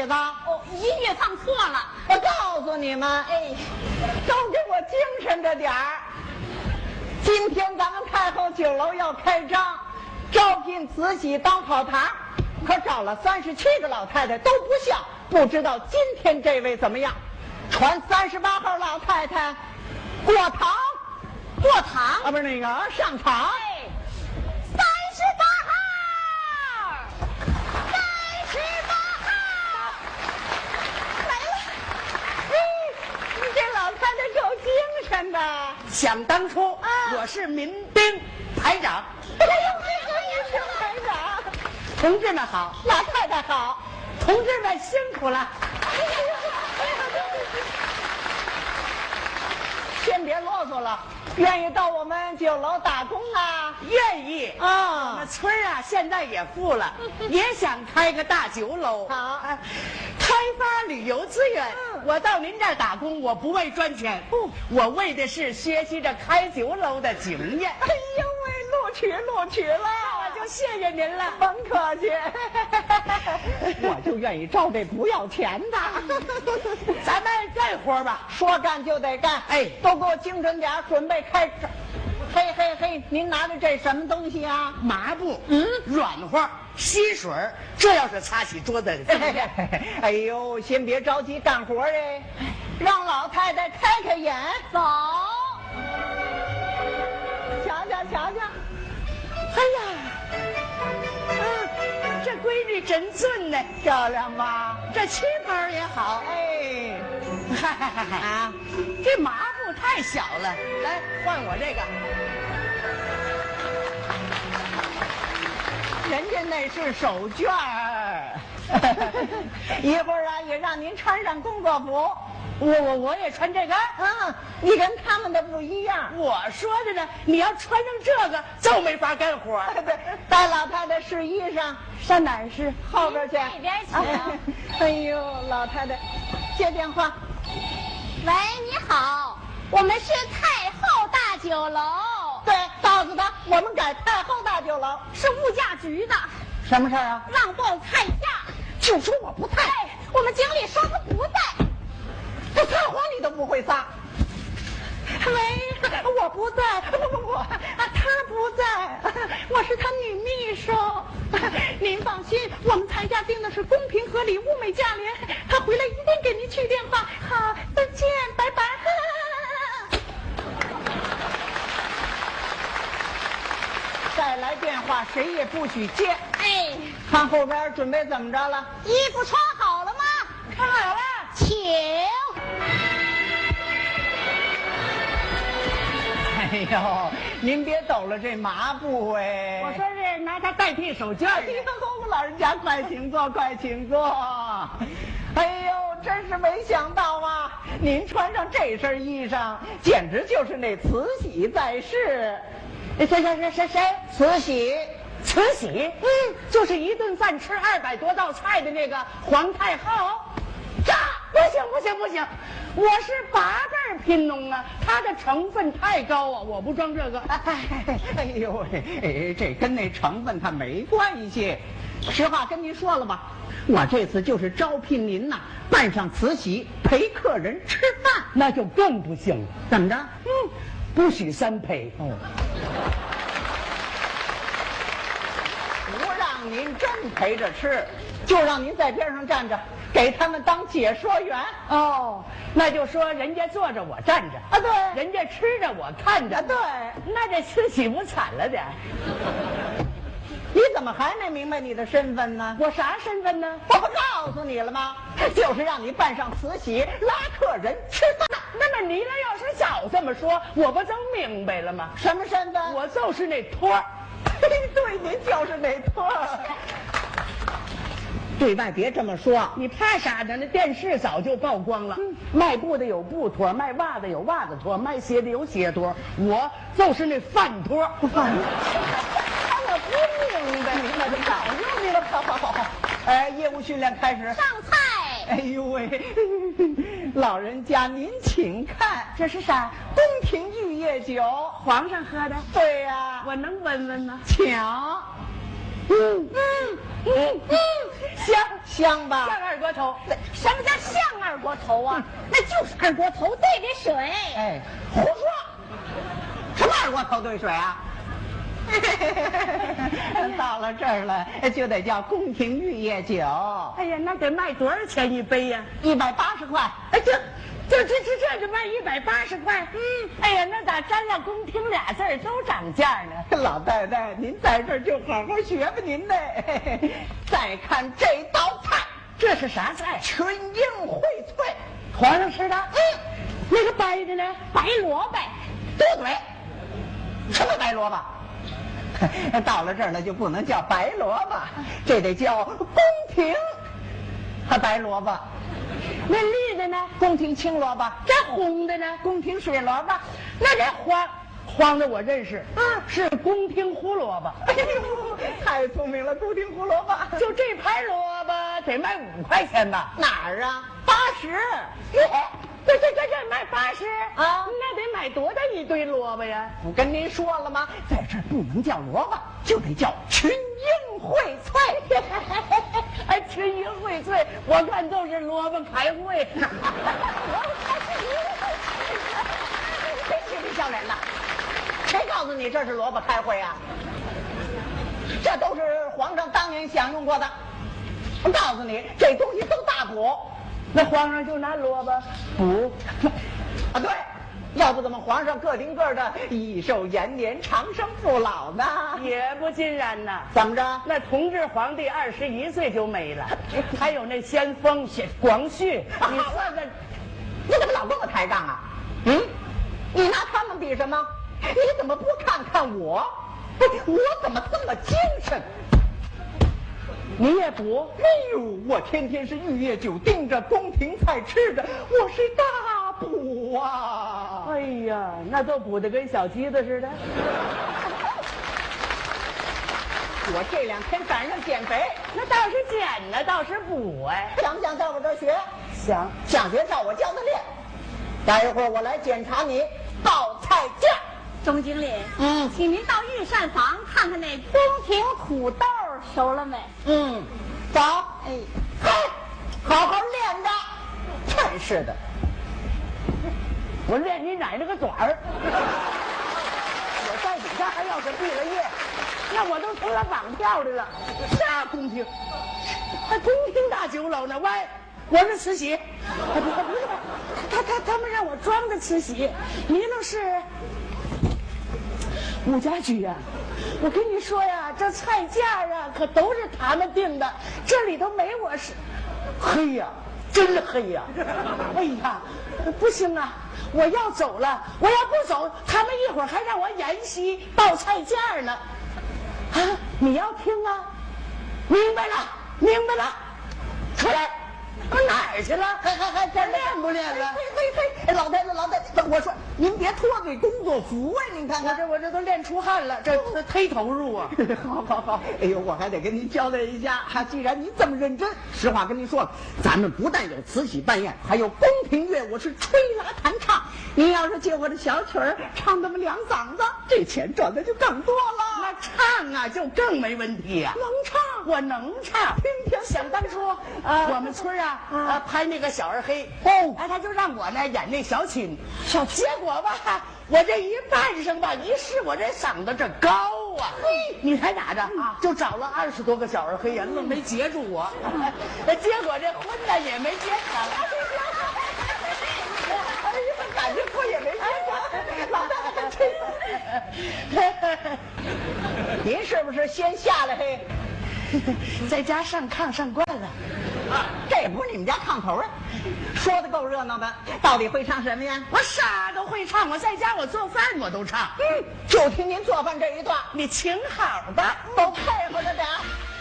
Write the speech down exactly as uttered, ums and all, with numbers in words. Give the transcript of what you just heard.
子？ 哦，音乐放错了。 我告诉你们， 哎， 都给我精神着点儿。今天咱们太后酒楼要开张，招聘慈禧当跑堂，可找了三十七个老太太都不像，不知道今天这位怎么样？传三十八号老太太过堂， 过堂啊，不是那个上场。 哎，三十八号，三十八号，来了。 哎，你这老太太够精神的。 想当初， 啊我是民兵排长。 哎呦，这个民兵排长， 同志们好， 老太太好。 同志们辛苦了。 先别啰嗦了，愿意到我们酒楼打工啊？ 愿意啊我们村儿啊，现在也富了，也想开个大酒楼。 好哎开发旅游资源。 嗯我到您这儿打工，我不为赚钱， 不我为的是学习着开酒楼的经验。 哎呦喂，录取录取了， 我就谢谢您了。 甭客气，我就愿意招这不要钱的。 咱们干活吧。 说干就得干， 哎都给我精神点儿，准备开始。嘿嘿嘿，您拿着这什么东西啊？ 麻布，嗯，软和，吸水儿，这要是擦起桌子， 哎呦，先别着急干活哎，让老太太开开眼， 走， 瞧瞧瞧瞧。 哎呀，啊，这闺女真俊呢， 漂亮吧？ 这旗袍也好。 哎， 嗨嗨嗨嗨啊， 这麻布太小了，来换我这个。 人家那是手绢儿，一会儿啊也让您穿上工作服。 我我我也穿这个。 嗯，你跟他们的不一样。 我说着呢，你要穿上这个就没法干活。 对，带老太太试衣裳， 上哪儿试？ 后边去。 那边请。 哎呦，老太太，接电话。 喂，你好，我们是太后大酒楼， 对，告诉他我们改太后大酒楼。 是物价局的， 什么事儿啊？ 让报菜价。 就说我不在， 哎，我们经理说他不在。 这撒谎你都不会撒。喂，我不在，不不不，啊，他不在，我是他女秘书。您放心，我们菜价定的是公平合理、物美价廉，他回来一定给您去电话。好，再见，拜拜。再来电话，谁也不许接。 哎， 看后边准备怎么着了？ 衣服穿好了吗？ 看好了。 请。 哎呦，您别抖了这麻布哎！ 我说是拿它代替手绢。 哎呦，老人家快请坐，快请坐。哎呦，真是没想到啊！您穿上这身衣裳，简直就是那慈禧在世。 谁谁谁谁谁？ 慈禧， 慈禧，嗯，就是一顿饭吃二百多道菜的那个皇太后。这不行不行不行，我是八辈儿贫农啊，它的成分太高啊，我不装这个。 哎哎呦喂，哎，这跟那成分它没关系。实话跟您说了吧，我这次就是招聘您呐，扮上慈禧陪客人吃饭， 那就更不行了。 怎么着？ 嗯，不许三陪。 哦，不让您真陪着吃，就让您在边上站着，给他们当解说员。 哦，那就说人家坐着我站着啊，对， 人家吃着我看着。 啊，对， 那这慈禧不惨了点？ 你怎么还没明白你的身份呢？ 我啥身份呢？ 我不告诉你了吗？就是让你扮上慈禧拉客人吃饭。 那么你呢？要是早这么说，我不就明白了吗？ 什么身份？ 我就是那托儿。 对，您就是那托儿。对外别这么说， 你怕啥呢？那电视早就曝光了。嗯、卖布的有布托，卖袜子有袜子托，卖鞋的有鞋托，我就是那饭托。 饭托。我不明白，明白就告诉你了。好好好好，哎，业务训练开始。 上菜。 哎呦喂，老人家您请看， 这是啥？ 宫廷玉液酒， 皇上喝的。 对呀、啊， 我能闻闻吗？ 请。 嗯嗯嗯嗯，香香吧？ 像二锅头。 什么叫像二锅头啊？那就是二锅头兑的水。 哎，胡说！什么二锅头兑水啊？到了这儿了，就得叫宫廷玉液酒。 哎呀，那得卖多少钱一杯呀？ 一百八十块。 哎，这这这这这就卖一百八十块。嗯，哎呀，那咋沾了宫廷俩字儿都涨价呢？ 老太太，您在这儿就好好学吧您的。再看这道菜， 这是啥菜？ 群英荟萃， 皇上吃的。嗯，那个白的呢？ 白萝卜。 多嘴。什么白萝卜？到了这儿了就不能叫白萝卜，这得叫宫廷白萝卜。 那绿的呢？ 宫廷青萝卜。 这红的呢？ 宫廷水萝卜。 那这黄黄的我认识，嗯，是宫廷胡萝卜。 哎呦，太聪明了，宫廷胡萝卜。 就这盘萝卜得卖五块钱吧？ 哪儿啊？八十。 这这这这卖八十啊？ 那得买多大一堆萝卜呀？ 不跟您说了吗？在这儿不能叫萝卜，就得叫群英荟萃。 哎，群英荟萃，我看都是萝卜开会。 谁气你笑脸的？谁告诉你这是萝卜开会啊？这都是皇上当年享用过的。我告诉你，这东西都大补。 那皇上就拿萝卜补啊？对，要不怎么皇上个顶个的益寿延年、长生不老呢？ 也不尽然呐。 怎么着？ 那同治皇帝二十一岁就没了，还有那先锋广旭，你算算， 你怎么老跟我抬杠啊？嗯，你拿他们比什么？你怎么不看看我？我怎么这么精神？ 你也补？ 哎呦，我天天是玉液酒盯着，宫廷菜吃着，我是大补啊！ 哎呀，那都补得跟小鸡子似的。 我这两天赶上减肥， 那倒是减呢，倒是补哎。 想不想在我这儿学？ 想。 想学照我教的练。待一会儿我来检查你报菜价。 钟经理， 嗯， 请您到御膳房看看那宫廷土豆熟了没？ 嗯，走。 哎， 嘿，好好练着。真是的， 我练你奶奶个短儿！我在你这还要是毕了业，那我都成了绑票的了。啥宫廷？还宫廷大酒楼呢？喂，我是慈禧。不不不是，他他他们让我装着慈禧，你那是。吴家驹呀，我跟你说呀，这菜价啊可都是他们定的，这里头没我是。黑呀，真黑呀！哎呀，不行啊，我要走了，我要不走，他们一会儿还让我沿袭报菜价呢。啊，你要听啊？明白了，明白了，出来。我哪儿去了？ 还还还这练不练了？ 嘿嘿嘿，老太太老太太，我说您别脱这工作服啊！您看看， 我这我这都练出汗了，这这忒投入啊！ 好好好，哎呦，我还得跟您交代一下，哈，既然您这么认真，实话跟您说了，咱们不但有慈禧办宴，还有宫廷乐，我是吹拉弹唱。您要是借我的小曲儿唱那么两嗓子，这钱赚的就更多了。 那唱啊，就更没问题呀、啊。 能唱， 我能唱。 听听， 想当初， 啊， 我们村啊，啊，啊拍那个小二黑， 哦， 哎，他就让我呢演那小青，小结果吧，我这一半上吧，一试我这嗓子这高啊，嘿，你猜咋着啊？就找了二十多个小二黑人，愣没截住我，结果这婚呢也没结成。 哎呀，感情婚也没结成，老大还真。您是不是先下来嘿？ 在家上炕上惯了， 这不是你们家炕头啊？说的够热闹的，到底会唱什么呀？ 我啥都会唱，我在家我做饭我都唱。 嗯，就听您做饭这一段， 你请好吧， 都配合着点。